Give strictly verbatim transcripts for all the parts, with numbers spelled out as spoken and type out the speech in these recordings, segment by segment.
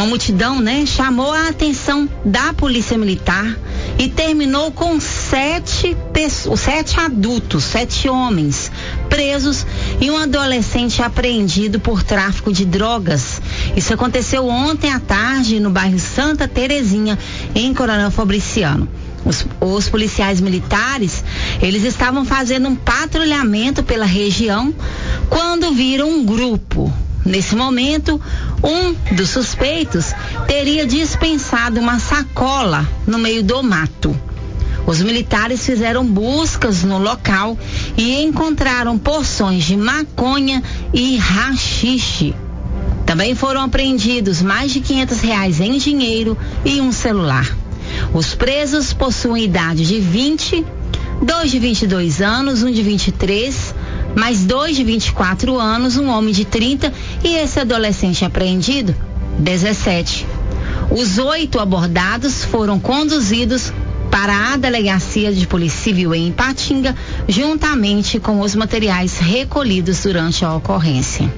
uma multidão, né, chamou a atenção da polícia militar e terminou com sete pessoas, sete adultos, sete homens presos e um adolescente apreendido por tráfico de drogas. Isso aconteceu ontem à tarde no bairro Santa Terezinha, em Coronel Fabriciano. Os, os policiais militares, eles estavam fazendo um patrulhamento pela região quando viram um grupo. Nesse momento, um dos suspeitos teria dispensado uma sacola no meio do mato. Os militares fizeram buscas no local e encontraram porções de maconha e haxixe. Também foram apreendidos mais de quinhentos reais em dinheiro e um celular. Os presos possuem idade de vinte, dois de vinte e dois anos, um de vinte e três, mais dois de vinte e quatro anos, um homem de trinta e esse adolescente apreendido, dezessete. Os oito abordados foram conduzidos para a Delegacia de Polícia Civil em Ipatinga, juntamente com os materiais recolhidos durante a ocorrência.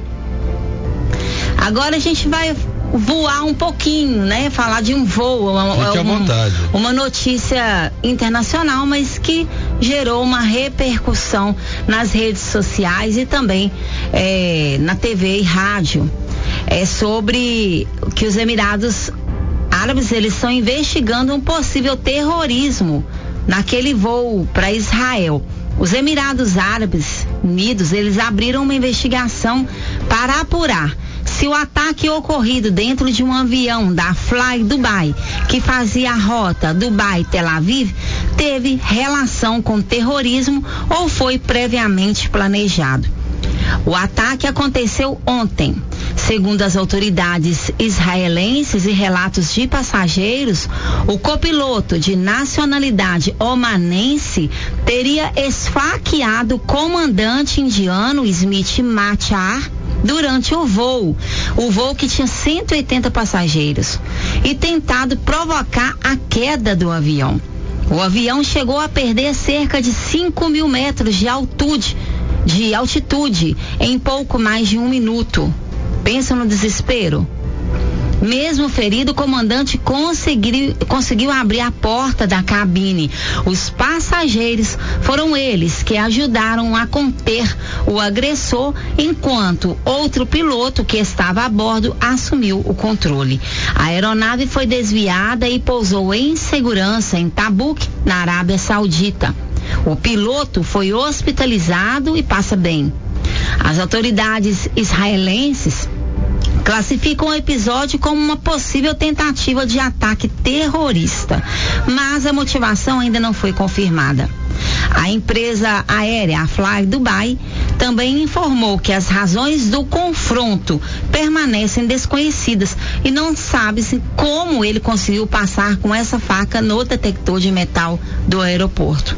Agora a gente vai voar um pouquinho, né? Falar de um voo, uma, Fique à uma, vontade. uma notícia internacional, mas que gerou uma repercussão nas redes sociais e também é, na T V e rádio. É sobre que os Emirados Árabes, eles estão investigando um possível terrorismo naquele voo para Israel. Os Emirados Árabes Unidos, eles abriram uma investigação para apurar se o ataque ocorrido dentro de um avião da Fly Dubai, que fazia a rota Dubai-Tel Aviv, teve relação com terrorismo ou foi previamente planejado. O ataque aconteceu ontem. Segundo as autoridades israelenses e relatos de passageiros, o copiloto de nacionalidade omanense teria esfaqueado o comandante indiano Smith Machar durante o voo, o voo que tinha cento e oitenta passageiros, e tentado provocar a queda do avião. O avião chegou a perder cerca de cinco mil metros de altitude, de altitude em pouco mais de um minuto. Pensa no desespero. Mesmo ferido, o comandante conseguiu, conseguiu abrir a porta da cabine. Os passageiros foram eles que ajudaram a conter o agressor, enquanto outro piloto que estava a bordo assumiu o controle. A aeronave foi desviada e pousou em segurança em Tabuk, na Arábia Saudita. O piloto foi hospitalizado e passa bem. As autoridades israelenses classificam o episódio como uma possível tentativa de ataque terrorista, mas a motivação ainda não foi confirmada. A empresa aérea, a Fly Dubai, também informou que as razões do confronto permanecem desconhecidas e não sabe-se como ele conseguiu passar com essa faca no detector de metal do aeroporto.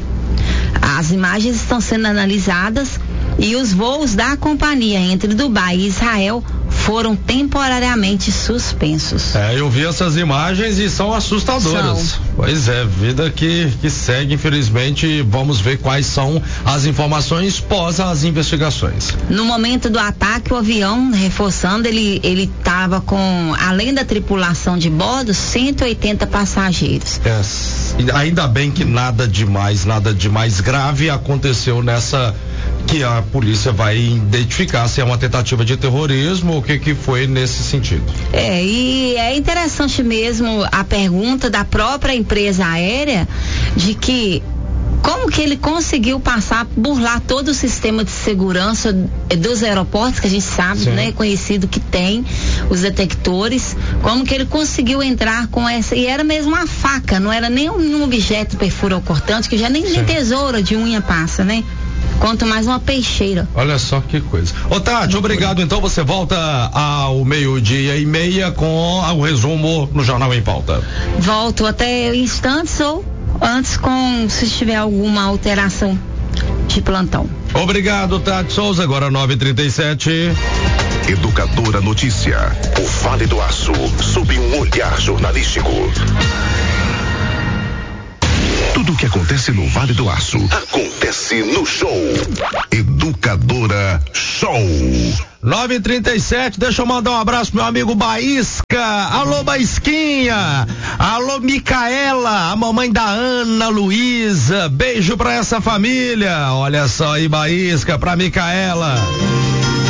As imagens estão sendo analisadas e os voos da companhia entre Dubai e Israel foram temporariamente suspensos. É, eu vi essas imagens e são assustadoras. São. Pois é, vida que, que segue, infelizmente. Vamos ver quais são as informações pós as investigações. No momento do ataque, o avião, reforçando, ele ele estava com, além da tripulação de bordo, cento e oitenta passageiros. É, ainda bem que nada demais, nada de mais grave aconteceu nessa, que a polícia vai identificar se é uma tentativa de terrorismo ou o que que foi nesse sentido. É, e é interessante mesmo a pergunta da própria empresa aérea de que como que ele conseguiu passar, burlar todo o sistema de segurança dos aeroportos, que a gente sabe, Sim. né, conhecido que tem os detectores, como que ele conseguiu entrar com essa, e era mesmo uma faca, não era nem um objeto perfura ou cortante, que já nem, nem tesoura de unha passa, né? Quanto mais uma peixeira. Olha só que coisa. Ô Tati, Muito obrigado. Então você volta ao meio-dia e meia com o resumo no Jornal em Pauta. Volto até instantes ou antes, com se tiver alguma alteração de plantão. Obrigado, Tati Souza. Agora nove e trinta e sete. Educadora Notícia. O Vale do Aço, sob um olhar jornalístico. Tudo o que acontece no Vale do Aço acontece no show. Educadora Show. nove e trinta e sete, deixa eu mandar um abraço pro meu amigo Baísca. Alô, Baisquinha. Alô, Micaela, a mamãe da Ana Luísa. Beijo pra essa família. Olha só aí, Baísca, pra Micaela.